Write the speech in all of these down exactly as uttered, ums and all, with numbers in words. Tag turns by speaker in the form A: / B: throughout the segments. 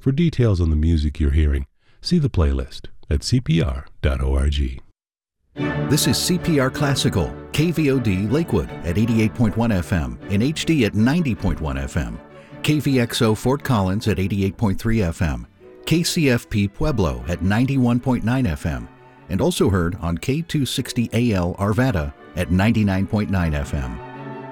A: For details on the music you're hearing, see the playlist at c p r dot org.
B: This is C P R Classical, K V O D Lakewood at eighty-eight point one F M, in H D at ninety point one F M, K V X O Fort Collins at eighty-eight point three F M, K C F P Pueblo at ninety-one point nine F M, and also heard on K two sixty A L Arvada at ninety-nine point nine F M.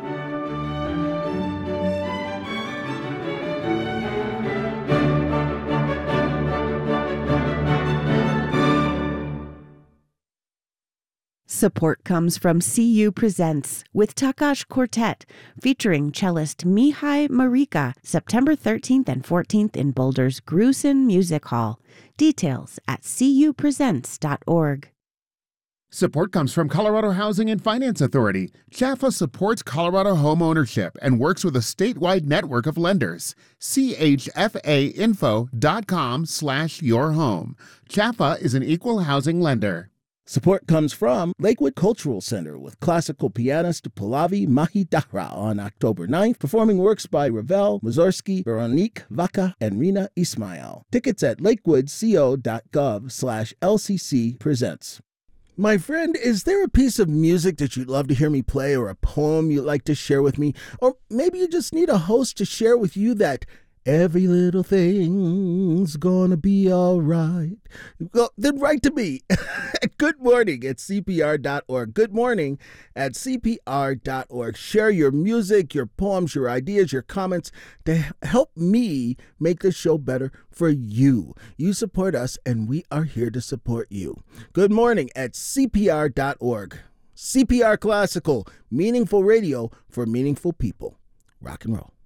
C: Support comes from C U Presents with Takash Quartet, featuring cellist Mihai Marika, September thirteenth and fourteenth in Boulder's Grusin Music Hall. Details at c u presents dot org.
D: Support comes from Colorado Housing and Finance Authority. C H A F A supports Colorado home ownership and works with a statewide network of lenders. C H F A info dot com slash your home. C H A F A is an equal housing lender.
E: Support comes from Lakewood Cultural Center with classical pianist Pallavi Mahidara on October ninth, performing works by Ravel, Mussorgsky, Veronique Vaca, and Rina Ismail. Tickets at lakewoodco.gov slash LCC presents. My friend, is there a piece of music that you'd love to hear me play or a poem you'd like to share with me? Or maybe you just need a host to share with you that every little thing's gonna be all right. Well, then write to me. Good morning at c p r dot org. Good morning at c p r dot org. Share your music, your poems, your ideas, your comments to help me make the show better for you. You support us, and we are here to support you. Good morning at c p r dot org. C P R Classical, meaningful radio for meaningful people. Rock and roll.